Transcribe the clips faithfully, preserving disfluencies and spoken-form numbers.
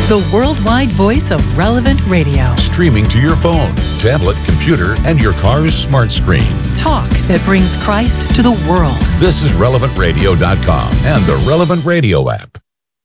the worldwide voice of Relevant Radio. Streaming to your phone, tablet, computer, and your car's smart screen. Talk that brings Christ to the world. This is relevant radio dot com and the Relevant Radio app.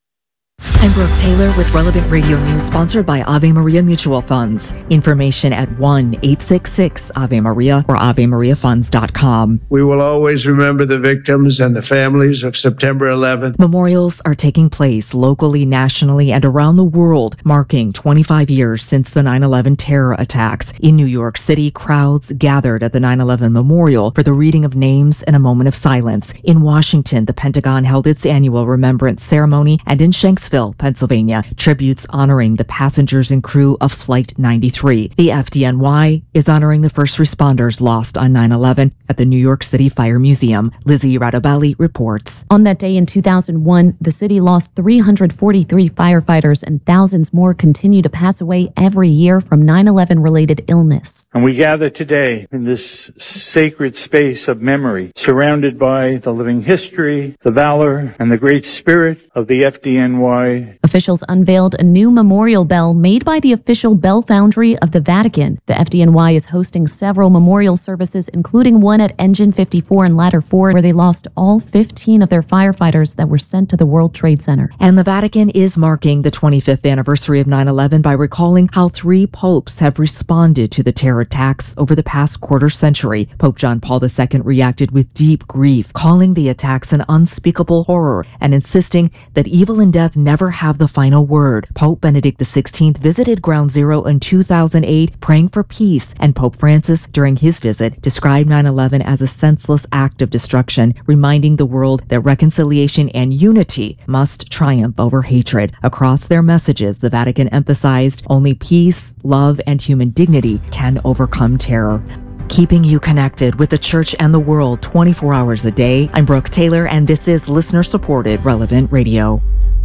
I'm Brooke Taylor with Relevant Radio News, sponsored by Ave Maria Mutual Funds. Information at one eight six six Ave Maria or ave maria funds dot com. We will always remember the victims and the families of September eleventh. Memorials are taking place locally, nationally, and around the world, marking twenty-five years since the nine eleven terror attacks. In New York City, crowds gathered at the nine eleven memorial for the reading of names and a moment of silence. In Washington, the Pentagon held its annual remembrance ceremony, and in Shanksville, Pennsylvania, tributes honoring the passengers and crew of Flight ninety-three. The F D N Y is honoring the first responders lost on nine eleven at the New York City Fire Museum. Lizzie Radobelli reports. On that day in two thousand one, the city lost three hundred forty-three firefighters, and thousands more continue to pass away every year from nine eleven related illness. And we gather today in this sacred space of memory, surrounded by the living history, the valor, and the great spirit of the F D N Y. Officials unveiled a new memorial bell made by the official bell foundry of the Vatican. The F D N Y is hosting several memorial services, including one at Engine fifty-four and Ladder four, where they lost all fifteen of their firefighters that were sent to the World Trade Center. And the Vatican is marking the twenty-fifth anniversary of nine eleven by recalling how three popes have responded to the terror attacks over the past quarter century. Pope John Paul the Second reacted with deep grief, calling the attacks an unspeakable horror and insisting that evil and death never have the final word. Pope Benedict the Sixteenth visited Ground Zero in two thousand eight, praying for peace, and Pope Francis, during his visit, described nine eleven as a senseless act of destruction, reminding the world that reconciliation and unity must triumph over hatred. Across their messages, the Vatican emphasized only peace, love, and human dignity can overcome terror. Keeping you connected with the church and the world twenty-four hours a day, I'm Brooke Taylor, and this is listener-supported Relevant Radio.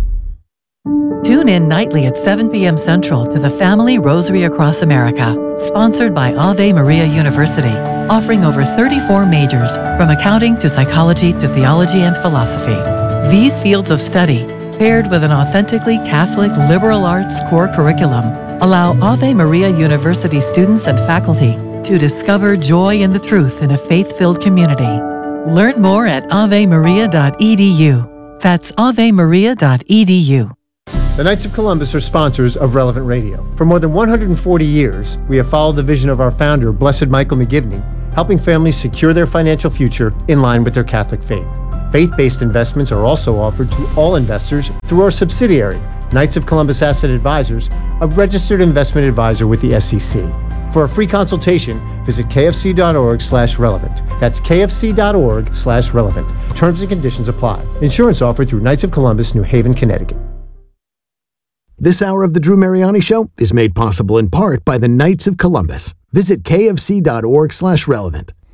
Tune in nightly at seven p.m. Central to the Family Rosary Across America, sponsored by Ave Maria University, offering over thirty-four majors, from accounting to psychology to theology and philosophy. These fields of study, paired with an authentically Catholic liberal arts core curriculum, allow Ave Maria University students and faculty to discover joy in the truth in a faith-filled community. Learn more at ave maria dot e d u. That's ave maria dot e d u. The Knights of Columbus are sponsors of Relevant Radio. For more than one hundred forty years, we have followed the vision of our founder, Blessed Michael McGivney, helping families secure their financial future in line with their Catholic faith. Faith-based investments are also offered to all investors through our subsidiary, Knights of Columbus Asset Advisors, a registered investment advisor with the S E C. For a free consultation, visit k f c dot org slash relevant. That's k f c dot org slash relevant. Terms and conditions apply. Insurance offered through Knights of Columbus, New Haven, Connecticut. This hour of the Drew Mariani Show is made possible in part by the Knights of Columbus. Visit k f c dot org slash relevant.